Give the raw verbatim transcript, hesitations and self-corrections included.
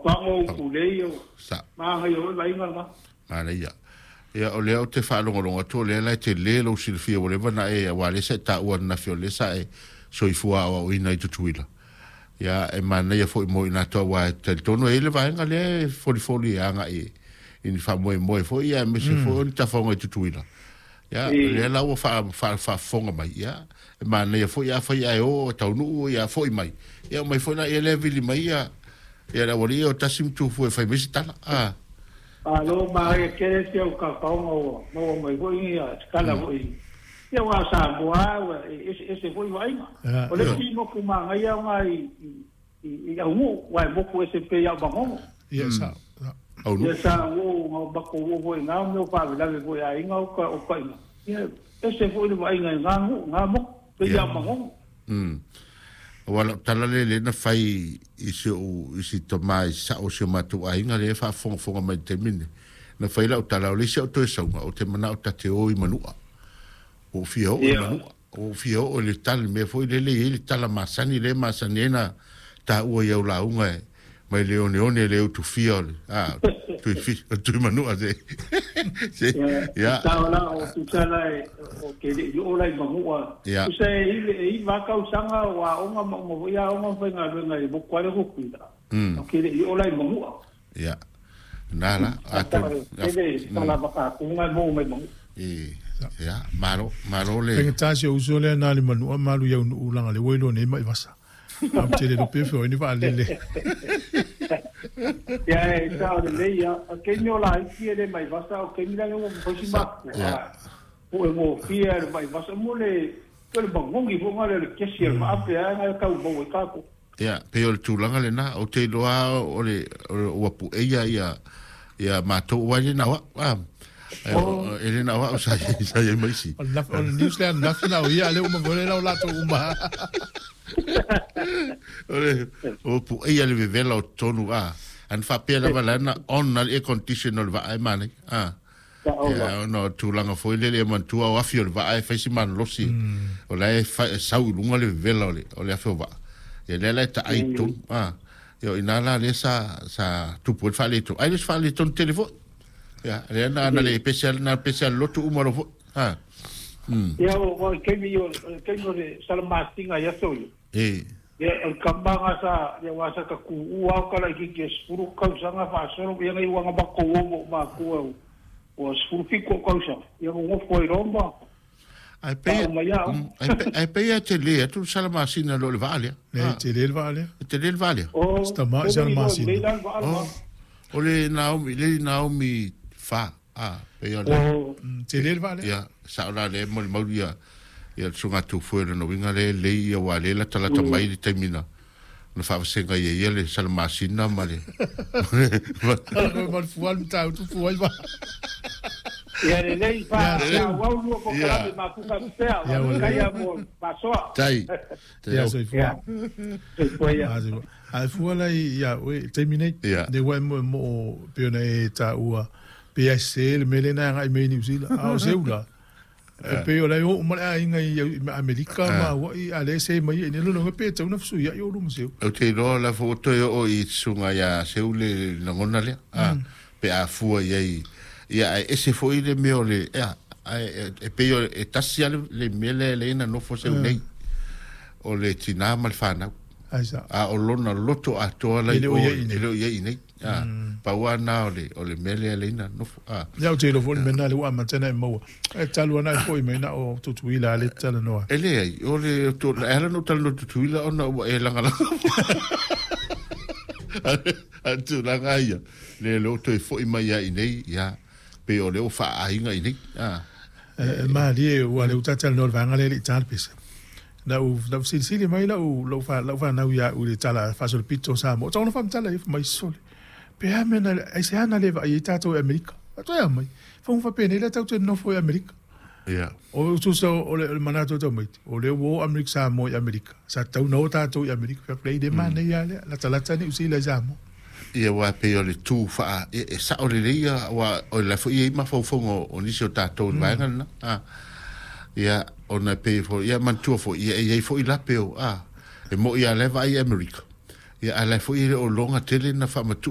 pango kuleo sa ma ngai o vai ngala ala ia ia o leo te whaalongolonga tō lea lai te le lo silfia o lewa na e a wale se ta ua na fio le sa e soifua o ina i tutuila ia e mana ia fo i mo ina toa wa te tono e le vaenga le foli foli anga e ini fa moe moe fo ia me se fo ni ta fonga i tutuila ia le la o fa fa fa fonga mai ia e mana ia fo ia fa ia o taunu ia fo i mai ia mai fo na ia le vili mai ia ia la wali o tasim tu fo e fa mesi tala ah alo ma e ke se o ka paunga mo mai fo ia skala fo i ia wa sa boa ese ese fo i vai o le timo kuma ngai ia ngai i a u wa mo ko ese pe ia ba mo ia sa au ia sa o mo ba ko o fo nga mo pa la ve fo ia inga o ka o ka ia ese fo i vai ngai nga nga mo pe ia ba mo mm wala talale le na fai isi o isi tomai sa o se matu ainga le fa fong fong mai te mine na fai la tala le se o to sa o te mana o tate o i manua o fio o manua o fio o le tal me foi le le le tala masani le masani na ta o ia la unga mai le one one le tu fio ah tu fi tu manua de ya ta la o tu sala o ke yo la manua tu se i va causanga wa o mo mo ya o mo venga venga i bo kwale ho kuida o ke yo la manua ya nala ata ele sala ba ku ngai mo mai mo e ya malo malo le pengatasi o uso le na le manua malu ya u langa le welo ne mai vasa am tele do pe fo ni va lele ya e sa de le ya ke no la ki le mai vasa o ke mi la mo ko si ma o mo fia mai vasa mo le ke le bongi fo ngale le ke si ma ape a ka u bo ka ko ya pe o tu langa le na o te loa o le o pu e ya ya ya ma to wa ni na wa ele na wa sa sa ye mai si la New Zealand na fina o ia le o mo le la la to uma ole o pu e ya le vela o tonu a an fa pe la valana on na e conditional va ai mane ah ya no tu langa foi le le man tu a fio va ai fa si man lo si o la e sa u lunga le vela ole ole fa va e le la ta ai tu ah yo inala le sa sa tu pu fa le tu ai le fa le ton telefone ya le na na le special na special lo tu umaro ah Mm. Ya o ke mi yo ke no de salma singa ya so yo. Eh. Ya el kambanga sa ya wasa ka ku wa ka la ki ke spuru ka sanga fa so ya ngai wa ba ko wo ma ku o spuru fi ko ka sa ya mo foi romba. Ai pe ai pe ya te le tu salma singa lo le vale. Le te le vale. Te le vale. Sta ma salma singa. O le Naomi le Naomi fa ah pe yo te le vale. Ya sa la le mo mo ya ya sunga tu fuera no vinga le le ya wale la tala tamai di termina no fa senga ye ye le salma sinna male mo fual ta tu fual va ya le le fa ya wa lu ko ka ma ku ka se ya ka ya mo paso tai ya so fual ya al fual ya we termine de wa mo mo pe na ta ua P S L melena ngai me New Zealand au seula pe o la o mo la inga i America ma o i ale se mai ni lo pe tau na fu ya yo lo museu o te lo la foto o i sunga ya seule na ngona le ah pe a fu ya ya ese foi le me o le ya e pe o e tasia le mele le na no fo se nei o le tina mal fana a o lo na loto a to la o le o ye nei ah pa wa na ole ole mele le na no ah ya o te lo fo mena le wa mantena mo e talu na foi me na o to tuila le tala no ele ole to ela no tala no tuila ona e langa la atu langa ia le lo to foi mai ya nei ya pe ole o fa ainga nei ah ma li o le utata no vanga le talpis na u na silsili mai la u lo fa lo fa na ya u le tala fa sol pito sa mo tona fa tala if mai sole pe a mena ai se ana leva ai tato America ato ya mai fa un fa pene la tato no foi America ya o tu so o le manato to mai o le wo America sa mo America sa tau no tato America fa play de man ya la tala tani usi la jamo ia wa pe o le tu fa e sa o le ia wa o la fo ia ma fo fo o ni so tato vai na ah ia ona pe fo ia man tu fo ia ia fo ila pe o ah e mo ia leva ai America ia ala fo ia o longa tele na fa matu